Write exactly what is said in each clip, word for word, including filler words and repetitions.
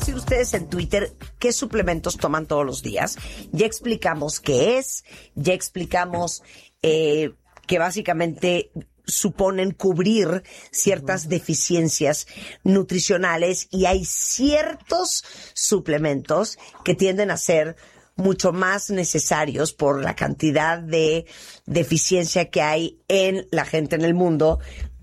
decir ustedes en Twitter qué suplementos toman todos los días. Ya explicamos qué es, ya explicamos eh, que básicamente suponen cubrir ciertas deficiencias nutricionales y hay ciertos suplementos que tienden a ser mucho más necesarios por la cantidad de deficiencia que hay en la gente en el mundo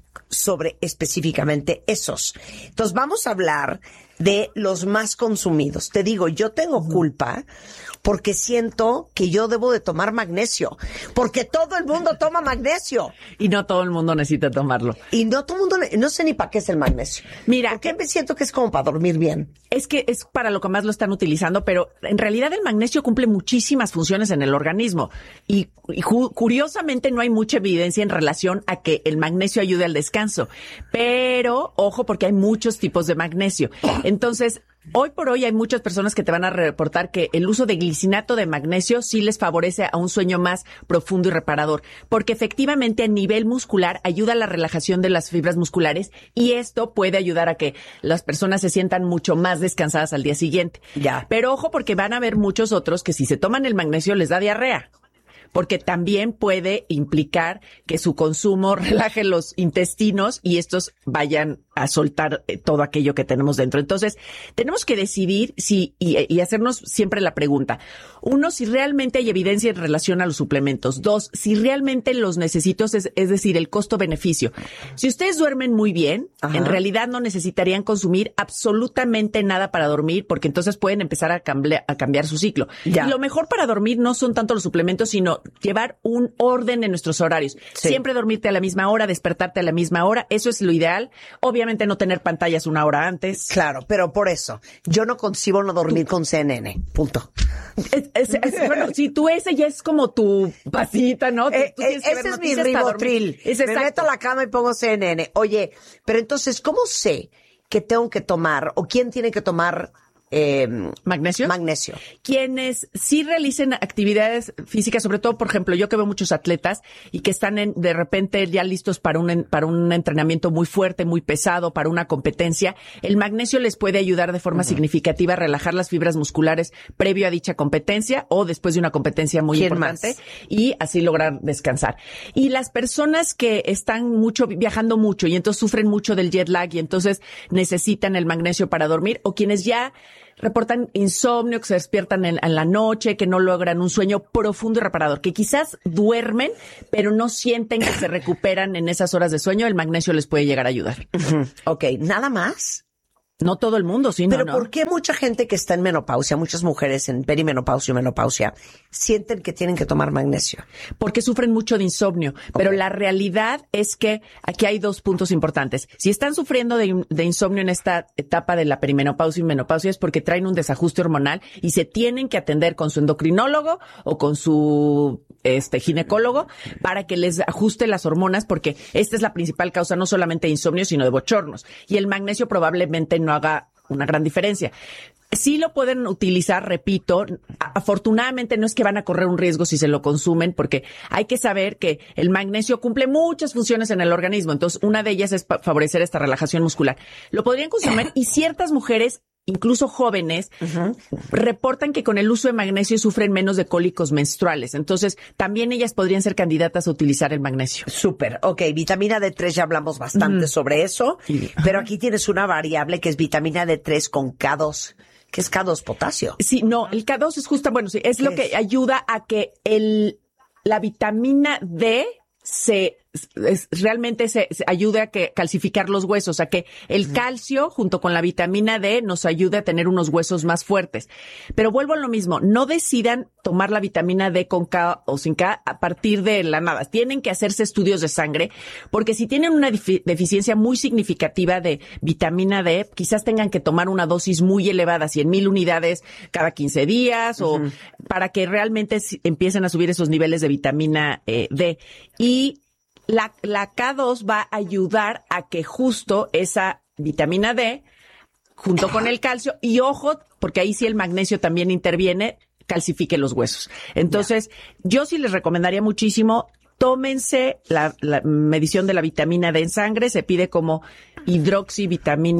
sobre específicamente esos. Entonces vamos a hablar de los más consumidos. Te digo, yo tengo culpa porque siento que yo debo de tomar magnesio, porque todo el mundo toma magnesio. Y no todo el mundo necesita tomarlo. Y no todo el mundo, no sé ni para qué es el magnesio. Mira, ¿por qué me siento que es como para dormir bien? Es que es para lo que más lo están utilizando, pero en realidad el magnesio cumple muchísimas funciones en el organismo. Y, y ju- curiosamente no hay mucha evidencia en relación a que el magnesio ayude al descanso. Pero, ojo, porque hay muchos tipos de magnesio. Entonces, hoy por hoy hay muchas personas que te van a reportar que el uso de glicinato de magnesio sí les favorece a un sueño más profundo y reparador, porque efectivamente a nivel muscular ayuda a la relajación de las fibras musculares y esto puede ayudar a que las personas se sientan mucho más descansadas al día siguiente. Ya. Pero ojo, porque van a haber muchos otros que si se toman el magnesio les da diarrea, porque también puede implicar que su consumo relaje los intestinos y estos vayan a soltar eh, todo aquello que tenemos dentro. Entonces, tenemos que decidir si y, y hacernos siempre la pregunta. Uno, si realmente hay evidencia en relación a los suplementos. Dos, si realmente los necesito, es, es decir, el costo-beneficio. Si ustedes duermen muy bien, Ajá. en realidad no necesitarían consumir absolutamente nada para dormir, porque entonces pueden empezar a, cambiar, a cambiar su ciclo. Ya. Y lo mejor para dormir no son tanto los suplementos, sino llevar un orden en nuestros horarios. Sí. Siempre dormirte a la misma hora, despertarte a la misma hora. Eso es lo ideal. Obviamente no tener pantallas una hora antes. Claro, pero por eso, yo no concibo no dormir con C N N, punto. Es, es, es, bueno, si tú ese ya es como tu pasita, ¿no? Eh, Tú eh, tienes que ver ese es mi noticias para dormir. ribotril. Es Me exacto. meto a la cama y pongo C N N. Oye, pero entonces, ¿cómo sé que tengo que tomar o quién tiene que tomar eh, ¿Magnesio? magnesio? Quienes sí realicen actividades físicas, sobre todo, por ejemplo, yo que veo muchos atletas y que están en, de repente ya listos para un, para un entrenamiento muy fuerte, muy pesado, para una competencia, el magnesio les puede ayudar de forma uh-huh. significativa a relajar las fibras musculares previo a dicha competencia o después de una competencia muy ¿Quién importante más? Y así lograr descansar. Y las personas que están mucho, viajando mucho y entonces sufren mucho del jet lag y entonces necesitan el magnesio para dormir, o quienes ya reportan insomnio, que se despiertan en, en la noche, que no logran un sueño profundo y reparador, que quizás duermen, pero no sienten que se recuperan en esas horas de sueño, el magnesio les puede llegar a ayudar. Uh-huh. Ok, ¿nada más? No todo el mundo, sí, Pero no, no. ¿por qué mucha gente que está en menopausia, muchas mujeres en perimenopausia y menopausia, sienten que tienen que tomar magnesio? Porque sufren mucho de insomnio. Pero Okay. la realidad es que aquí hay dos puntos importantes. Si están sufriendo de, de insomnio en esta etapa de la perimenopausia y menopausia es porque traen un desajuste hormonal y se tienen que atender con su endocrinólogo o con su este ginecólogo para que les ajuste las hormonas, porque esta es la principal causa no solamente de insomnio, sino de bochornos. Y el magnesio probablemente no haga una gran diferencia. Sí lo pueden utilizar, repito, afortunadamente no es que van a correr un riesgo si se lo consumen, porque hay que saber que el magnesio cumple muchas funciones en el organismo, entonces una de ellas es favorecer esta relajación muscular. Lo podrían consumir y ciertas mujeres, incluso jóvenes, uh-huh. reportan que con el uso de magnesio sufren menos de cólicos menstruales. Entonces, también ellas podrían ser candidatas a utilizar el magnesio. Súper. Ok, vitamina D tres, ya hablamos bastante uh-huh. sobre eso, sí. pero aquí tienes una variable que es vitamina D tres con K dos. ¿Qué es K dos? Potasio. Sí, no, el K dos es justo, bueno, sí, es lo es? que ayuda a que el la vitamina D se es, realmente se, se ayude a que calcificar los huesos, a que el calcio junto con la vitamina D nos ayude a tener unos huesos más fuertes. Pero vuelvo a lo mismo, no decidan tomar la vitamina D con K o sin K a partir de la nada. Tienen que hacerse estudios de sangre, porque si tienen una defi- deficiencia muy significativa de vitamina D, quizás tengan que tomar una dosis muy elevada, cien mil unidades cada quince días, uh-huh. o para que realmente empiecen a subir esos niveles de vitamina eh, D. Y La, la K dos va a ayudar a que justo esa vitamina D, junto con el calcio, y ojo, porque ahí sí el magnesio también interviene, calcifique los huesos. Entonces, yeah. yo sí les recomendaría muchísimo, tómense la, la medición de la vitamina D en sangre, se pide como hidroxivitamina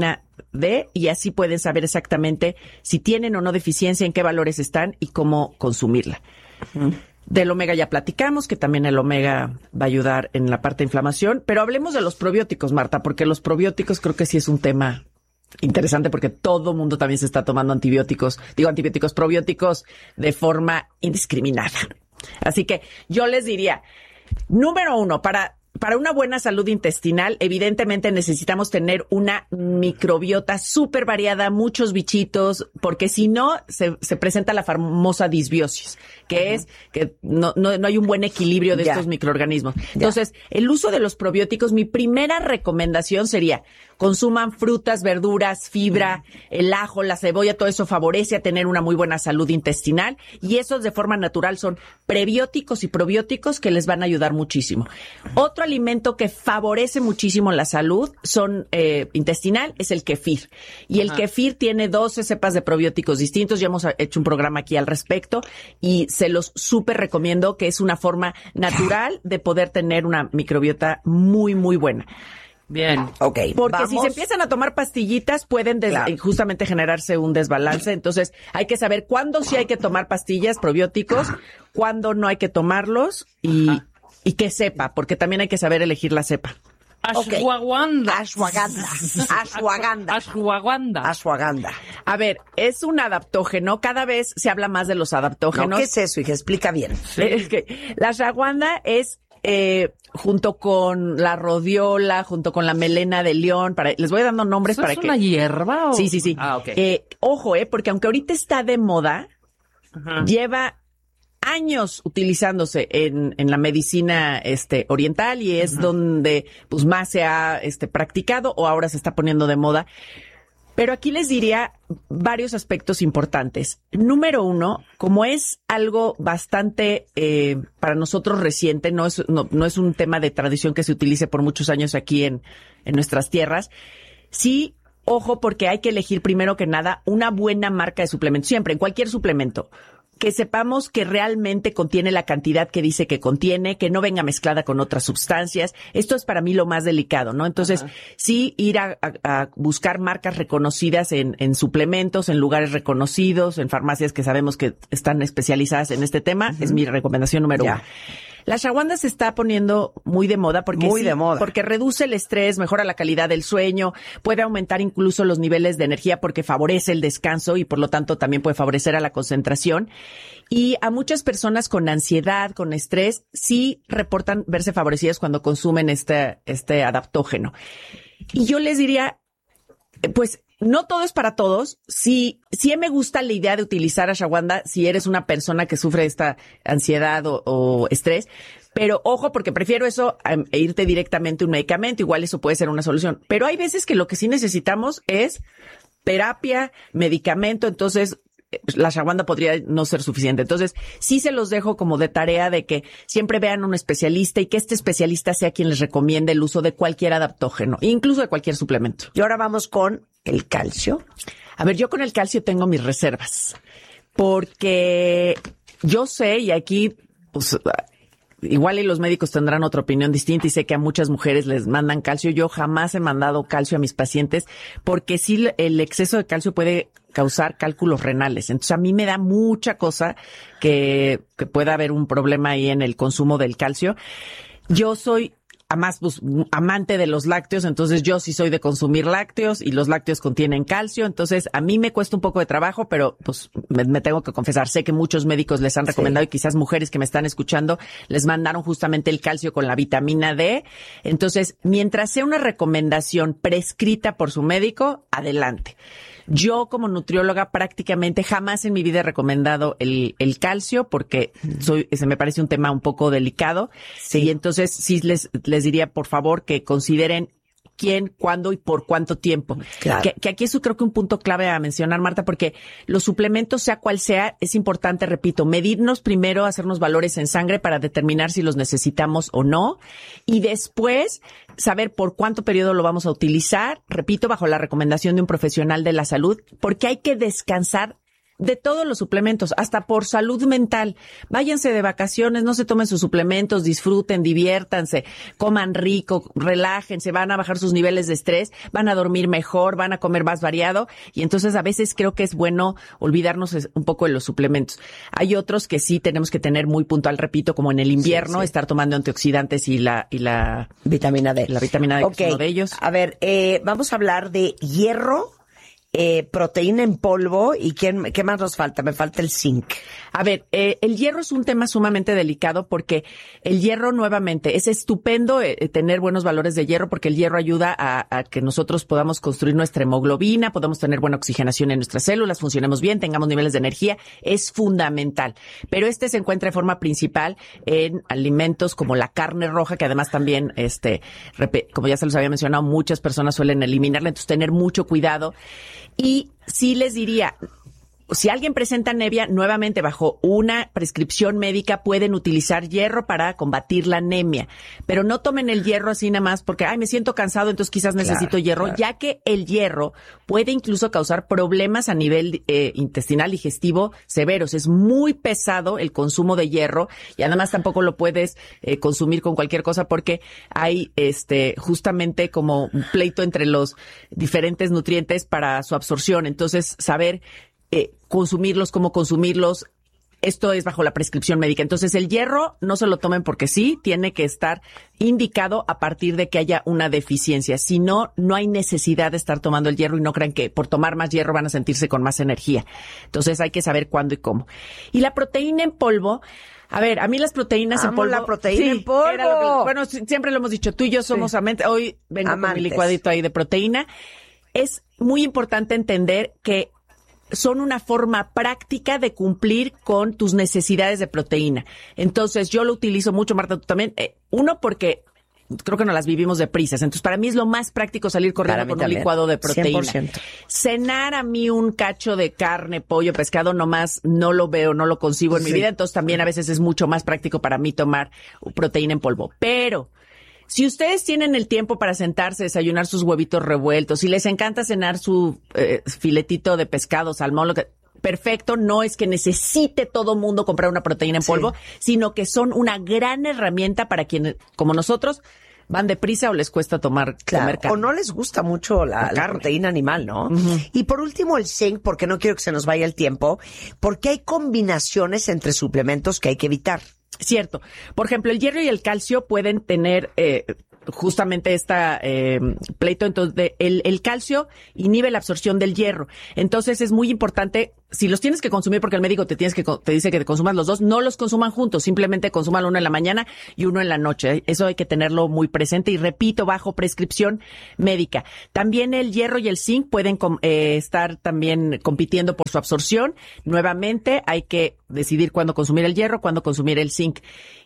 Bien. Ok. Porque vamos. si se empiezan a tomar pastillitas pueden des- claro. justamente generarse un desbalance. Entonces hay que saber cuándo sí hay que tomar pastillas, probióticos, cuándo no hay que tomarlos y, y que sepa, porque también hay que saber elegir la cepa. Ashwagandha. Ashwagandha. Ashwagandha. Ashwagandha. Ashwagandha. A ver, es un adaptógeno. Cada vez se habla más de los adaptógenos. No, ¿qué es eso, hija? Explica bien. Es que la ashwagandha es eh, junto con la rodiola, junto con la melena de león, para, les voy dando nombres ¿Eso para es que... una hierba o...? Sí, sí, sí. Ah, ok. Eh, ojo, eh, porque aunque ahorita está de moda, Ajá. lleva años utilizándose en, en la medicina este oriental y es uh-huh. donde pues más se ha este practicado o ahora se está poniendo de moda. Pero aquí les diría varios aspectos importantes. Número uno, como es algo bastante eh, para nosotros reciente, no es no, no es un tema de tradición que se utilice por muchos años aquí en, en nuestras tierras, sí. Ojo, porque hay que elegir primero que nada una buena marca de suplemento. Siempre, en cualquier suplemento, que sepamos que realmente contiene la cantidad que dice que contiene, que no venga mezclada con otras sustancias. Esto es para mí lo más delicado, ¿no? Entonces, Ajá. sí ir a, a, a buscar marcas reconocidas en, en suplementos, en lugares reconocidos, en farmacias que sabemos que están especializadas en este tema, uh-huh. es mi recomendación número ya. uno. La ashwagandha se está poniendo muy de moda porque muy sí, de moda. porque reduce el estrés, mejora la calidad del sueño, puede aumentar incluso los niveles de energía porque favorece el descanso y por lo tanto también puede favorecer a la concentración. Y a muchas personas con ansiedad, con estrés, sí reportan verse favorecidas cuando consumen este, este adaptógeno. Y yo les diría, pues, no todo es para todos. Sí, sí me gusta la idea de utilizar ashwagandha si eres una persona que sufre esta ansiedad o, o estrés. Pero ojo, porque prefiero eso a irte directamente a un medicamento. Igual eso puede ser una solución. Pero hay veces que lo que sí necesitamos es terapia, medicamento. Entonces, la ashwagandha podría no ser suficiente. Entonces, sí se los dejo como de tarea de que siempre vean a un especialista y que este especialista sea quien les recomiende el uso de cualquier adaptógeno, incluso de cualquier suplemento. Y ahora vamos con el calcio. A ver, yo con el calcio tengo mis reservas, porque yo sé, y aquí, pues, igual y los médicos tendrán otra opinión distinta y sé que a muchas mujeres les mandan calcio. Yo jamás he mandado calcio a mis pacientes porque sí el exceso de calcio puede causar cálculos renales. Entonces a mí me da mucha cosa que, que pueda haber un problema ahí en el consumo del calcio. Yo soy además, pues, amante de los lácteos, entonces yo sí soy de consumir lácteos y los lácteos contienen calcio, entonces a mí me cuesta un poco de trabajo, pero pues me, me tengo que confesar, sé que muchos médicos les han recomendado sí. y quizás mujeres que me están escuchando les mandaron justamente el calcio con la vitamina D, entonces mientras sea una recomendación prescrita por su médico, adelante. Yo como nutrióloga prácticamente jamás en mi vida he recomendado el, el calcio porque soy, se me parece un tema un poco delicado. Sí. Y entonces sí les, les diría por favor que consideren quién, cuándo y por cuánto tiempo. Claro. Que, que aquí es creo que un punto clave a mencionar, Marta, porque los suplementos, sea cual sea, es importante, repito, medirnos primero, hacernos valores en sangre para determinar si los necesitamos o no. Y después saber por cuánto periodo lo vamos a utilizar, repito, bajo la recomendación de un profesional de la salud, porque hay que descansar de todos los suplementos, hasta por salud mental. Váyanse de vacaciones, no se tomen sus suplementos, disfruten, diviértanse, coman rico, relájense, van a bajar sus niveles de estrés, van a dormir mejor, van a comer más variado, y entonces a veces creo que es bueno olvidarnos un poco de los suplementos. Hay otros que sí tenemos que tener muy puntual, repito, como en el invierno, sí, sí. estar tomando antioxidantes y la y la vitamina D. La vitamina D, okay. que es uno de ellos. A ver, eh, vamos a hablar de hierro, eh, proteína en polvo y ¿qué, qué más nos falta? Me falta el zinc. A ver, eh, el hierro es un tema sumamente delicado porque el hierro, nuevamente, es estupendo eh, tener buenos valores de hierro porque el hierro ayuda a, a que nosotros podamos construir nuestra hemoglobina, podamos tener buena oxigenación en nuestras células, funcionemos bien, tengamos niveles de energía, es fundamental. Pero este se encuentra de forma principal en alimentos como la carne roja, que además también, este, como ya se los había mencionado, muchas personas suelen eliminarla, entonces tener mucho cuidado. Y sí les diría, si alguien presenta anemia, nuevamente bajo una prescripción médica pueden utilizar hierro para combatir la anemia, pero no tomen el hierro así nada más porque, ay, me siento cansado, entonces quizás necesito claro, hierro, claro. ya que el hierro puede incluso causar problemas a nivel eh, intestinal digestivo severos. Es muy pesado el consumo de hierro y además tampoco lo puedes eh, consumir con cualquier cosa porque hay este justamente como un pleito entre los diferentes nutrientes para su absorción. Entonces, saber Eh, consumirlos, cómo consumirlos, esto es bajo la prescripción médica. Entonces, el hierro no se lo tomen porque sí, tiene que estar indicado a partir de que haya una deficiencia. Si no, no hay necesidad de estar tomando el hierro y no crean que por tomar más hierro van a sentirse con más energía. Entonces, hay que saber cuándo y cómo. Y la proteína en polvo, a ver, a mí las proteínas Amo en polvo. la proteína sí, en polvo. Era lo que, bueno, siempre lo hemos dicho, tú y yo somos sí. amantes. Hoy vengo Amantes. con mi licuadito ahí de proteína. Es muy importante entender que son una forma práctica de cumplir con tus necesidades de proteína. Entonces, yo lo utilizo mucho, Marta, tú también. Eh, uno, porque creo que nos las vivimos de prisas. Entonces, para mí es lo más práctico salir corriendo con también. un licuado de proteína. cien por ciento. Cenar a mí un cacho de carne, pollo, pescado, nomás no lo veo, no lo concibo en sí. mi vida. Entonces, también a veces es mucho más práctico para mí tomar proteína en polvo. Pero si ustedes tienen el tiempo para sentarse, desayunar sus huevitos revueltos, si les encanta cenar su eh, filetito de pescado, salmón, lo que, perfecto, no es que necesite todo mundo comprar una proteína en polvo, sí. sino que son una gran herramienta para quienes, como nosotros, van deprisa o les cuesta tomar claro, comer carne. O no les gusta mucho la, la, la proteína animal, ¿no? Uh-huh. Y por último, el zinc, porque no quiero que se nos vaya el tiempo, porque hay combinaciones entre suplementos que hay que evitar. Cierto. Por ejemplo, el hierro y el calcio pueden tener eh, justamente esta eh, pleito. Entonces, de, el, el calcio inhibe la absorción del hierro. Entonces, es muy importante, si los tienes que consumir porque el médico te tienes que te dice que te consumas los dos, no los consuman juntos. Simplemente consuman uno en la mañana y uno en la noche. Eso hay que tenerlo muy presente. Y repito, bajo prescripción médica. También el hierro y el zinc pueden eh, estar también compitiendo por su absorción. Nuevamente, hay que decidir cuándo consumir el hierro, cuándo consumir el zinc.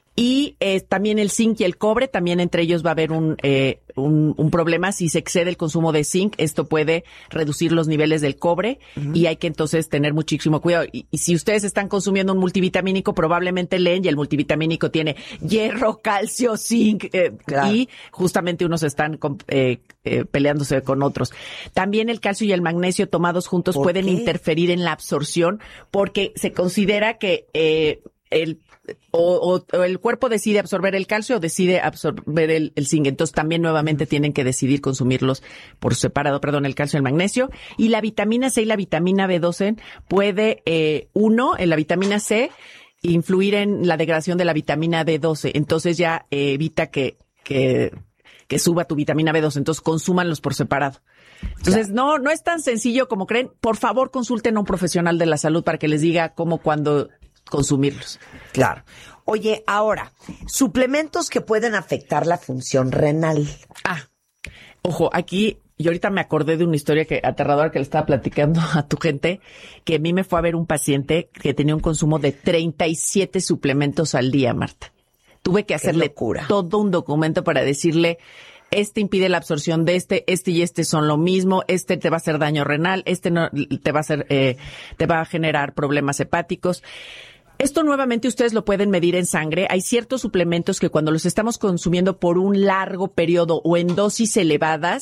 Y eh, también el zinc y el cobre, también entre ellos va a haber un, eh, un, un problema. Si se excede el consumo de zinc, esto puede reducir los niveles del cobre uh-huh. y hay que entonces tener muchísimo cuidado. Y, y si ustedes están consumiendo un multivitamínico, probablemente leen y el multivitamínico tiene hierro, calcio, zinc eh, claro. y justamente unos están eh, eh, peleándose con otros. También el calcio y el magnesio tomados juntos pueden qué? interferir en la absorción porque se considera que eh, el O, o, o el cuerpo decide absorber el calcio o decide absorber el, el zinc. Entonces también nuevamente tienen que decidir consumirlos por separado, perdón, el calcio y el magnesio. Y la vitamina C y la vitamina B doce puede, eh, uno, en la vitamina C, influir en la degradación de la vitamina B doce. Entonces ya eh, evita que, que, que suba tu vitamina B doce. Entonces consúmanlos por separado. Entonces, claro. no, no es tan sencillo como creen. Por favor, consulten a un profesional de la salud para que les diga cómo, cuándo consumirlos. Claro. Oye, ahora, suplementos que pueden afectar la función renal. Ah, ojo, aquí yo ahorita me acordé de una historia que aterradora que le estaba platicando a tu gente, que a mí me fue a ver un paciente que tenía un consumo de treinta y siete suplementos al día, Marta. Tuve que hacerle todo un documento para decirle, este impide la absorción de este, este y este son lo mismo, este te va a hacer daño renal, este no te va a hacer, eh, te va a generar problemas hepáticos. Esto nuevamente ustedes lo pueden medir en sangre. Hay ciertos suplementos que cuando los estamos consumiendo por un largo periodo o en dosis elevadas,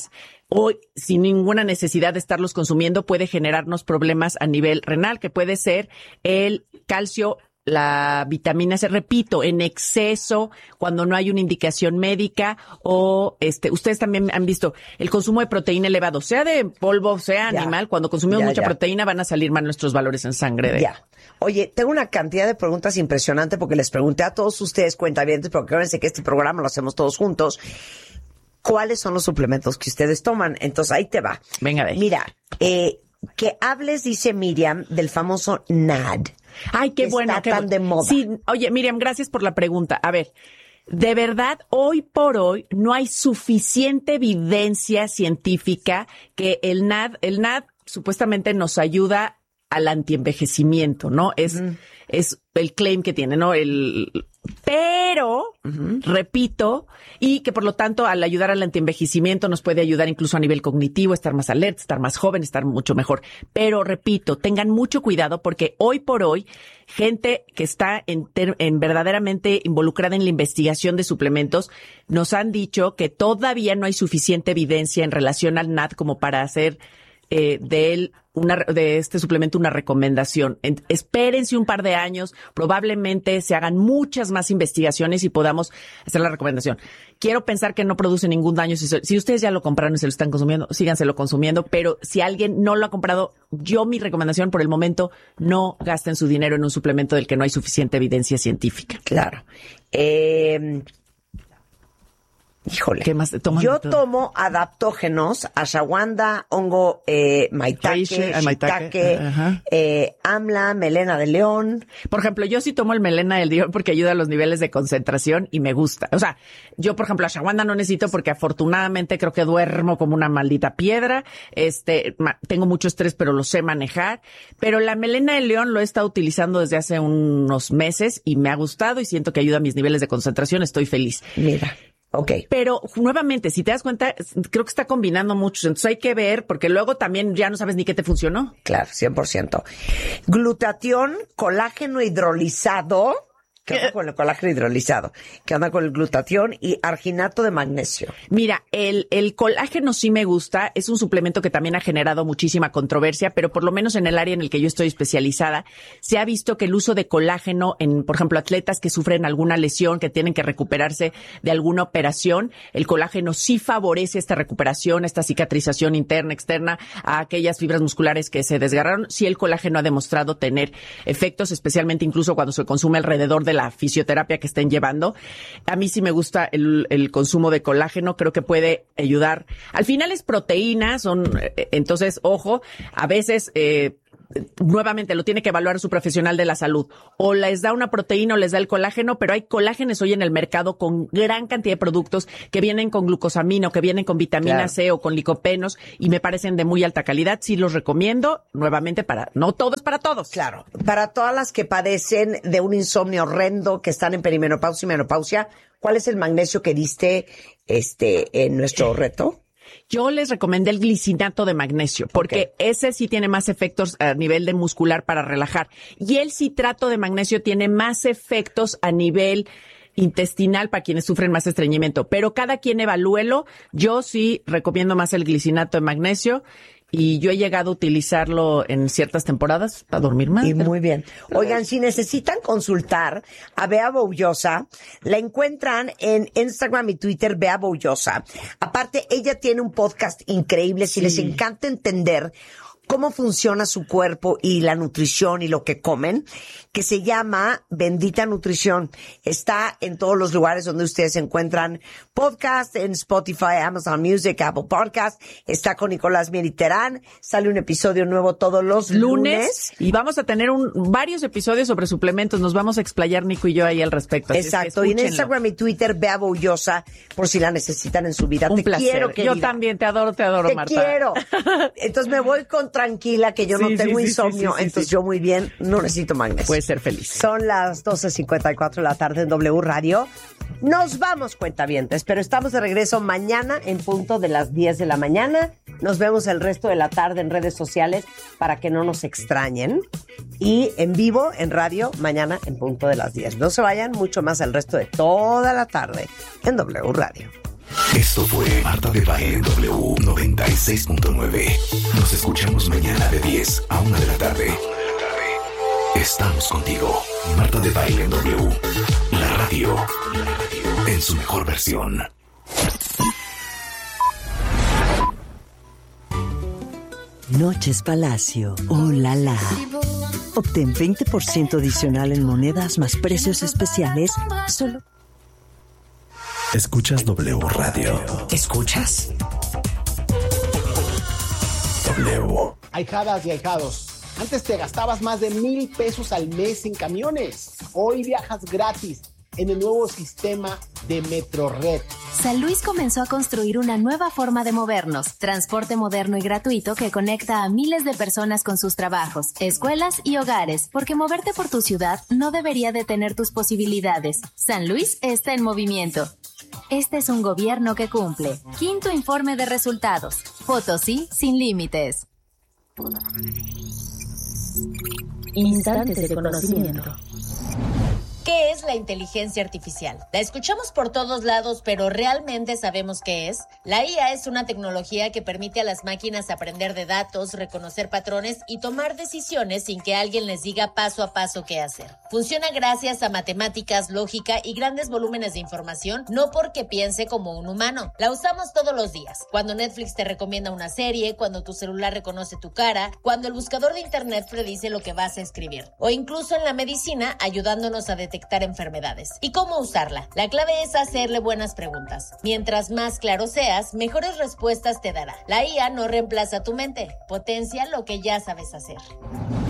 o sin ninguna necesidad de estarlos consumiendo puede generarnos problemas a nivel renal, que puede ser el calcio, la vitamina C, repito, en exceso, cuando no hay una indicación médica, o este, ustedes también han visto el consumo de proteína elevado, sea de polvo, sea ya. animal, cuando consumimos ya, mucha ya. proteína van a salir mal nuestros valores en sangre. De... Ya. Oye, tengo una cantidad de preguntas impresionante porque les pregunté a todos ustedes, cuentavientes, porque acuérdense que este programa lo hacemos todos juntos. ¿Cuáles son los suplementos que ustedes toman? Entonces, ahí te va. Venga, ve. Mira, eh, que hables, dice Miriam, del famoso N A D. Ay, qué que bueno. está qué tan bu- de moda. Sí, oye, Miriam, gracias por la pregunta. A ver, de verdad, hoy por hoy no hay suficiente evidencia científica que el N A D, el N A D supuestamente nos ayuda al antienvejecimiento, ¿no? Es, uh-huh. es el claim que tiene, ¿no? El, pero, uh-huh. repito, y que por lo tanto al ayudar al antienvejecimiento nos puede ayudar incluso a nivel cognitivo, estar más alerta, estar más joven, estar mucho mejor. Pero repito, tengan mucho cuidado porque hoy por hoy, gente que está en, ter- en verdaderamente involucrada en la investigación de suplementos, nos han dicho que todavía no hay suficiente evidencia en relación al N A D como para hacer eh, de él una, de este suplemento una recomendación. En, espérense un par de años, probablemente se hagan muchas más investigaciones y podamos hacer la recomendación. Quiero pensar que no produce ningún daño. Si, si ustedes ya lo compraron y se lo están consumiendo, síganselo consumiendo, pero si alguien no lo ha comprado, yo mi recomendación por el momento, no gasten su dinero en un suplemento del que no hay suficiente evidencia científica. Claro. Eh... Híjole, ¿qué más toman? Yo tomo adaptógenos, ashwagandha, hongo eh, maitake, shiitake, eh, amla, melena de león. Por ejemplo, yo sí tomo el melena del león porque ayuda a los niveles de concentración y me gusta. O sea, yo, por ejemplo, ashwagandha no necesito porque afortunadamente creo que duermo como una maldita piedra. Este, ma- tengo mucho estrés, pero lo sé manejar. Pero la melena de león lo he estado utilizando desde hace unos meses y me ha gustado y siento que ayuda a mis niveles de concentración. Estoy feliz. Mira. Ok. Pero nuevamente, si te das cuenta, creo que está combinando mucho. Entonces hay que ver, porque luego también ya no sabes ni qué te funcionó. Claro, cien por ciento. Glutatión, colágeno hidrolizado. ¿Qué onda con el colágeno hidrolizado? ¿Qué onda con el glutatión? Y arginato de magnesio. Mira, el, el colágeno sí me gusta. Es un suplemento que también ha generado muchísima controversia, pero por lo menos en el área en el que yo estoy especializada, se ha visto que el uso de colágeno en, por ejemplo, atletas que sufren alguna lesión, que tienen que recuperarse de alguna operación, el colágeno sí favorece esta recuperación, esta cicatrización interna, externa, a aquellas fibras musculares que se desgarraron. Sí, el colágeno ha demostrado tener efectos, especialmente incluso cuando se consume alrededor de la fisioterapia que estén llevando. A mí sí me gusta el, el consumo de colágeno, creo que puede ayudar. Al final es proteína, son, entonces, ojo, a veces, eh, nuevamente lo tiene que evaluar su profesional de la salud. O les da una proteína o les da el colágeno, pero hay colágenos hoy en el mercado con gran cantidad de productos que vienen con glucosamina, que vienen con vitamina claro. C o con licopenos y me parecen de muy alta calidad. Sí los recomiendo, nuevamente para, no todo es para todos. Claro. Para todas las que padecen de un insomnio horrendo, que están en perimenopausia y menopausia, ¿cuál es el magnesio que diste este en nuestro reto? Yo les recomendé el glicinato de magnesio, porque okay. ese sí tiene más efectos a nivel de muscular para relajar. Y el citrato de magnesio tiene más efectos a nivel intestinal para quienes sufren más estreñimiento. Pero cada quien evalúelo. Yo sí recomiendo más el glicinato de magnesio. Y yo he llegado a utilizarlo en ciertas temporadas para dormir más. Y pero... muy bien. Oigan, si necesitan consultar a Bea Boullosa, la encuentran en Instagram y Twitter, Bea Boullosa. Aparte, ella tiene un podcast increíble. Si sí. les encanta entender cómo funciona su cuerpo y la nutrición y lo que comen, que se llama Bendita Nutrición. Está en todos los lugares donde ustedes encuentran podcast, en Spotify, Amazon Music, Apple Podcast. Está con Nicolás Mieriterán. Sale un episodio nuevo todos los lunes. lunes. Y vamos a tener un, varios episodios sobre suplementos. Nos vamos a explayar Nico y yo ahí al respecto. Exacto. Es y en Instagram y Twitter, Bea Boullosa, por si la necesitan en su vida. Un te placer. quiero, querida. Yo también te adoro, te adoro, te Marta. Te quiero. Entonces me voy con tranquila, que yo sí, no tengo sí, insomnio, sí, sí, sí, entonces sí. yo muy bien, no necesito magnesio. Puedes ser feliz. Son las doce cincuenta y cuatro de la tarde en W Radio. Nos vamos, cuentavientes, pero estamos de regreso mañana en punto de las diez de la mañana. Nos vemos el resto de la tarde en redes sociales para que no nos extrañen. Y en vivo, en radio, mañana en punto de las diez. No se vayan mucho más el resto de toda la tarde en W Radio. Esto fue Marta de Baile en W noventa y seis punto nueve. Nos escuchamos mañana de diez a una de la tarde. Estamos contigo. Marta de Baile en W. La radio. En su mejor versión. Noches Palacio. Oh, la la. Obtén veinte por ciento adicional en monedas más precios especiales solo. Escuchas W Radio. ¿Escuchas? W. Ahijadas y ahijados, antes te gastabas más de mil pesos al mes en camiones. Hoy viajas gratis en el nuevo sistema de Metrored. San Luis comenzó a construir una nueva forma de movernos, transporte moderno y gratuito que conecta a miles de personas con sus trabajos, escuelas y hogares, porque moverte por tu ciudad no debería detener tus posibilidades. San Luis está en movimiento. Este es un gobierno que cumple. Quinto informe de resultados. Potosí sin límites. Instantes de conocimiento. ¿Qué es la inteligencia artificial? La escuchamos por todos lados, pero ¿realmente sabemos qué es? La I A es una tecnología que permite a las máquinas aprender de datos, reconocer patrones y tomar decisiones sin que alguien les diga paso a paso qué hacer. Funciona gracias a matemáticas, lógica y grandes volúmenes de información, no porque piense como un humano. La usamos todos los días. Cuando Netflix te recomienda una serie, cuando tu celular reconoce tu cara, cuando el buscador de internet predice lo que vas a escribir, o incluso en la medicina ayudándonos a detectar enfermedades. ¿Y cómo usarla? La clave es hacerle buenas preguntas. Mientras más claro seas, mejores respuestas te dará. La I A no reemplaza tu mente, potencia lo que ya sabes hacer.